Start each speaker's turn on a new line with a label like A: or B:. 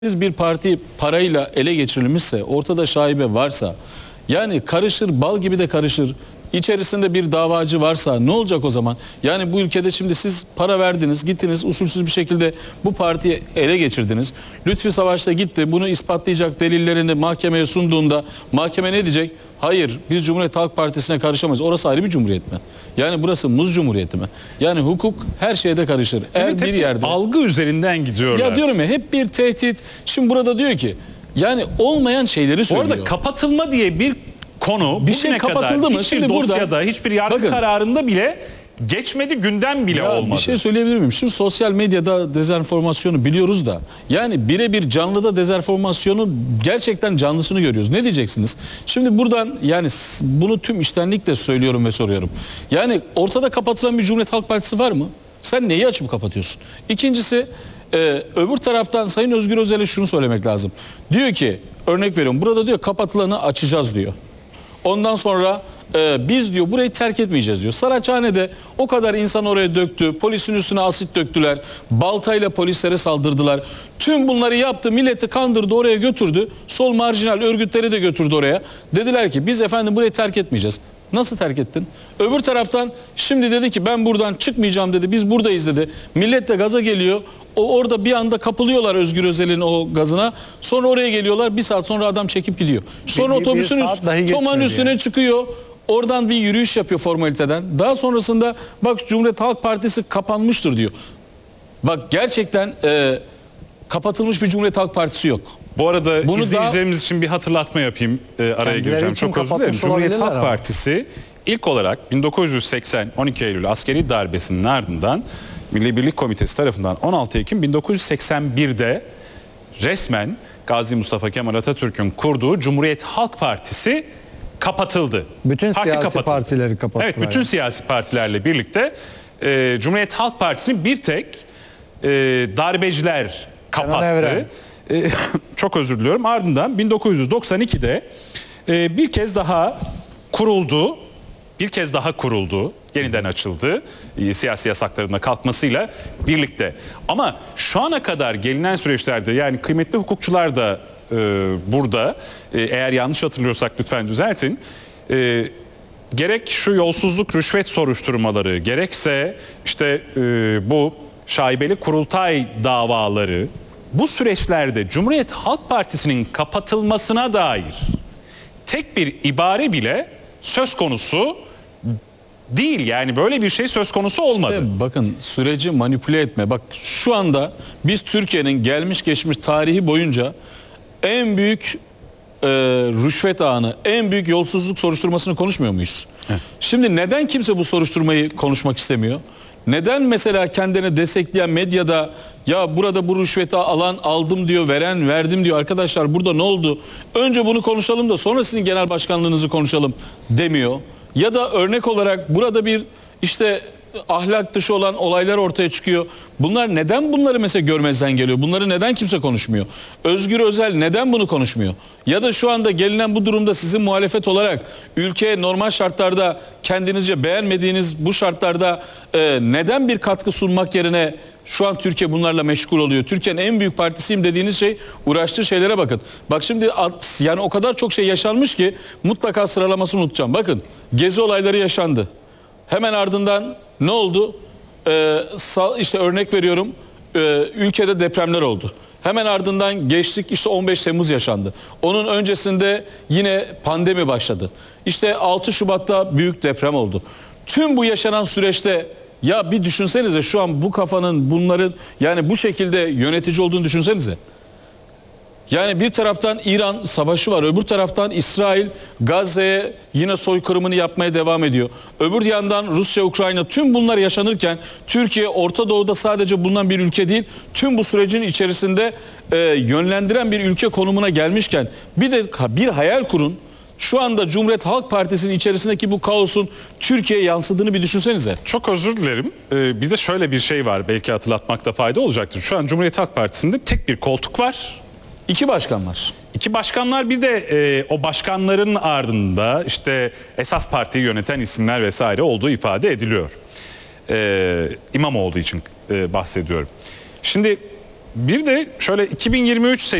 A: bir parti parayla ele geçirilmişse, ortada şaibe varsa, yani karışır, bal gibi de karışır, içerisinde bir davacı varsa ne olacak o zaman? Yani bu ülkede şimdi siz para verdiniz, gittiniz usulsüz bir şekilde bu partiyi ele geçirdiniz. Lütfi Savaş da gitti, bunu ispatlayacak delillerini mahkemeye sunduğunda mahkeme ne diyecek? Hayır, biz Cumhuriyet Halk Partisi'ne karışamayız. Orası ayrı bir cumhuriyet mi? Yani burası muz cumhuriyeti mi? Yani hukuk her şeyde karışır. Eğer
B: Evet,
A: bir yerde
B: algı üzerinden gidiyorlar.
A: ya diyorum ya, hep bir tehdit. Şimdi burada diyor ki yani olmayan şeyleri söylüyor.
B: Orada kapatılma diye bir konu
A: Bir şey kapatıldı mı?
B: Hiçbir
A: Şimdi burada-
B: dosyada, hiçbir yargı
A: Bakın.
B: kararında bile geçmedi, gündem bile
A: Ya
B: olmadı.
A: bir şey söyleyebilir miyim? Şu sosyal medyada dezenformasyonu biliyoruz da, yani birebir canlıda dezenformasyonu gerçekten canlısını görüyoruz. Ne diyeceksiniz? Şimdi buradan yani bunu tüm içtenlikle söylüyorum ve soruyorum. Yani ortada kapatılan bir Cumhuriyet Halk Partisi var mı? Sen neyi açıp kapatıyorsun? İkincisi, öbür taraftan Sayın Özgür Özel'e şunu söylemek lazım. Diyor ki, örnek veriyorum, burada diyor kapatılanı açacağız diyor. Ondan sonra biz diyor burayı terk etmeyeceğiz diyor. Saraçhane'de o kadar insan oraya döktü. Polisin üstüne asit döktüler. Baltayla polislere saldırdılar. Tüm bunları yaptı. Milleti kandırdı, oraya götürdü. Sol marjinal örgütleri de götürdü oraya. Dediler ki biz efendim burayı terk etmeyeceğiz. Nasıl terk ettin? Öbür taraftan şimdi dedi ki ben buradan çıkmayacağım dedi. Biz buradayız dedi. Millet de gaza geliyor. Orada bir anda kapılıyorlar Özgür Özel'in o gazına. Sonra oraya geliyorlar. Bir saat sonra adam çekip gidiyor. Sonra otobüsün Toma'nın üstüne çıkıyor. Oradan bir yürüyüş yapıyor formaliteden. Daha sonrasında bak Cumhuriyet Halk Partisi kapanmıştır diyor. Bak gerçekten kapatılmış bir Cumhuriyet Halk Partisi yok.
B: Bu arada
A: Bunu
B: izleyicilerimiz için bir hatırlatma yapayım. Araya gireceğim. Çok özür dilerim. Cumhuriyet Halk Partisi ilk olarak 1980 12 Eylül askeri darbesinin ardından Milli Birlik Komitesi tarafından 16 Ekim 1981'de resmen Gazi Mustafa Kemal Atatürk'ün kurduğu Cumhuriyet Halk Partisi kapatıldı.
C: Bütün
B: Parti
C: siyasi
B: kapatıldı.
C: partileri kapattılar.
B: Evet, bütün siyasi partilerle birlikte Cumhuriyet Halk Partisi'ni bir tek darbeciler kapattı. Çok özür diliyorum. Ardından 1992'de bir kez daha kuruldu. Bir kez daha kuruldu. Yeniden açıldı. Siyasi yasaklarına kalkmasıyla birlikte. Ama şu ana kadar gelinen süreçlerde, yani kıymetli hukukçular da burada, eğer yanlış hatırlıyorsak lütfen düzeltin. Gerek şu yolsuzluk rüşvet soruşturmaları, gerekse işte bu şaibeli kurultay davaları, bu süreçlerde Cumhuriyet Halk Partisi'nin kapatılmasına dair tek bir ibare bile söz konusu değil. Yani böyle bir şey söz konusu olmadı.
A: İşte bakın, süreci manipüle etme. Bak şu anda biz Türkiye'nin gelmiş geçmiş tarihi boyunca en büyük rüşvet ağını, en büyük yolsuzluk soruşturmasını konuşmuyor muyuz? Evet. Şimdi neden kimse bu soruşturmayı konuşmak istemiyor? Neden mesela kendini destekleyen medyada ya burada bu rüşveti alan aldım diyor, veren verdim diyor, arkadaşlar burada ne oldu? Önce bunu konuşalım da sonra sizin genel başkanlığınızı konuşalım demiyor. Ya da örnek olarak burada bir işte ahlak dışı olan olaylar ortaya çıkıyor. Bunlar neden bunları mesela görmezden geliyor? Bunları neden kimse konuşmuyor? Özgür Özel neden bunu konuşmuyor? Ya da şu anda gelinen bu durumda sizin muhalefet olarak ülkeye normal şartlarda kendinizce beğenmediğiniz bu şartlarda neden bir katkı sunmak yerine şu an Türkiye bunlarla meşgul oluyor? Türkiye'nin en büyük partisiyim dediğiniz şey, uğraştığı şeylere bakın. Bak şimdi yani o kadar çok şey yaşanmış ki mutlaka sıralamasını unutacağım. Bakın, gezi olayları yaşandı. Hemen ardından ne oldu? İşte örnek veriyorum, ülkede depremler oldu. Hemen ardından geçtik, işte 15 Temmuz yaşandı. Onun öncesinde yine pandemi başladı. İşte 6 Şubat'ta büyük deprem oldu. Tüm bu yaşanan süreçte ya bir düşünsenize, şu an bu kafanın bunların yani bu şekilde yönetici olduğunu düşünsenize. Yani bir taraftan İran savaşı var, öbür taraftan İsrail Gazze'ye yine soykırımını yapmaya devam ediyor. Öbür yandan Rusya, Ukrayna, tüm bunlar yaşanırken Türkiye Orta Doğu'da sadece bulunan bir ülke değil, tüm bu sürecin içerisinde yönlendiren bir ülke konumuna gelmişken bir de bir hayal kurun. Şu anda Cumhuriyet Halk Partisi'nin içerisindeki bu kaosun Türkiye'ye yansıdığını bir düşünsenize.
B: Çok özür dilerim. Bir de şöyle bir şey var, belki hatırlatmakta fayda olacaktır. Şu an Cumhuriyet Halk Partisi'nde tek bir koltuk var.
A: 2 başkan var.
B: 2 başkanlar, bir de o başkanların ardında işte esas partiyi yöneten isimler vesaire olduğu ifade ediliyor. İmamoğlu için bahsediyorum. Şimdi Bir de şöyle 2023